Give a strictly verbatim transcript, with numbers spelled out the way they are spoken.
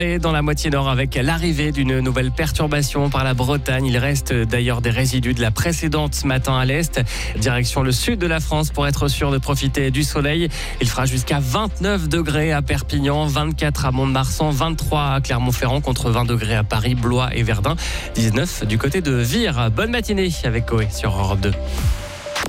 Et dans la moitié nord, avec l'arrivée d'une nouvelle perturbation par la Bretagne, il reste d'ailleurs des résidus de la précédente ce matin à l'est. Direction le sud de la France pour être sûr de profiter du soleil. Il fera jusqu'à vingt-neuf degrés à Perpignan, vingt-quatre à Mont-de-Marsan, vingt-trois à Clermont-Ferrand, contre vingt degrés à Paris, Blois et Verdun, dix-neuf du côté de Vire. Bonne matinée avec Coé sur Europe deux.